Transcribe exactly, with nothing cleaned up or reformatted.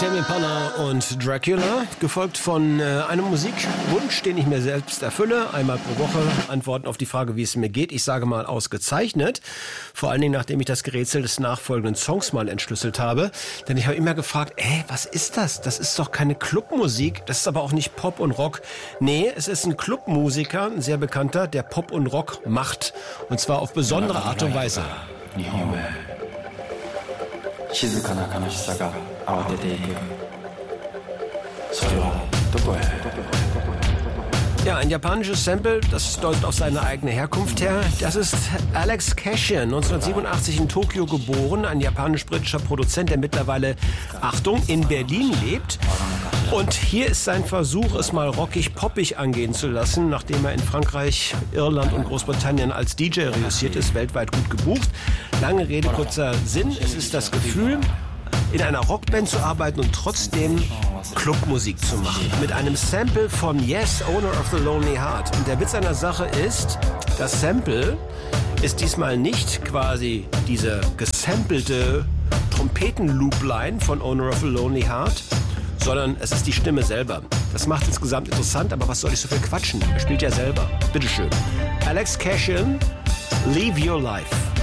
Tame Impala und Dracula, gefolgt von äh, einem Musikwunsch, den ich mir selbst erfülle. Einmal pro Woche Antworten auf die Frage, wie es mir geht. Ich sage mal ausgezeichnet. Vor allen Dingen, nachdem ich das Gerätsel des nachfolgenden Songs mal entschlüsselt habe. Denn ich habe immer gefragt, ey, was ist das? Das ist doch keine Clubmusik. Das ist aber auch nicht Pop und Rock. Nee, es ist ein Clubmusiker, ein sehr bekannter, der Pop und Rock macht. Und zwar auf besondere Art und Weise. Ja, ein japanisches Sample, das deutet auf seine eigene Herkunft her. Das ist Alex Cashin, neunzehnhundertsiebenundachtzig in Tokio geboren, ein japanisch-britischer Produzent, der mittlerweile, Achtung, in Berlin lebt. Und hier ist sein Versuch, es mal rockig-poppig angehen zu lassen, nachdem er in Frankreich, Irland und Großbritannien als D J reüssiert ist, weltweit gut gebucht. Lange Rede, kurzer Sinn, es ist das Gefühl, in einer Rockband zu arbeiten und trotzdem Clubmusik zu machen. Mit einem Sample von Yes, Owner of the Lonely Heart. Und der Witz an der Sache ist, das Sample ist diesmal nicht quasi diese gesampelte Trompeten-Loop-Line von Owner of the Lonely Heart, sondern es ist die Stimme selber. Das macht insgesamt interessant, aber was soll ich so viel quatschen? Er spielt ja selber. Bitteschön. Alex Cashin, Leave Your Life.